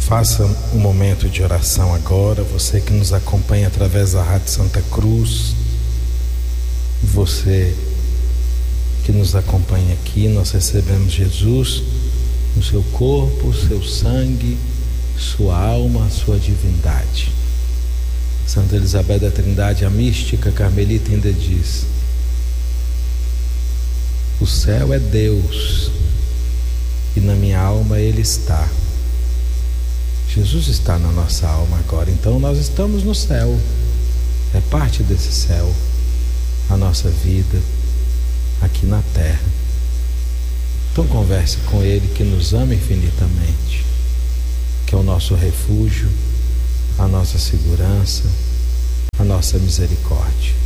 Faça um momento de oração agora, você que nos acompanha através da Rádio Santa Cruz, você que nos acompanha aqui. Nós recebemos Jesus no seu corpo, seu sangue, sua alma, sua divindade. Santa Elizabeth da Trindade, a mística carmelita, ainda diz: o céu é Deus e na minha alma Ele está. Jesus está na nossa alma agora, então nós estamos no céu, é parte desse céu a nossa vida aqui na terra. Então converse com Ele que nos ama infinitamente, que é o nosso refúgio, a nossa segurança, a nossa misericórdia.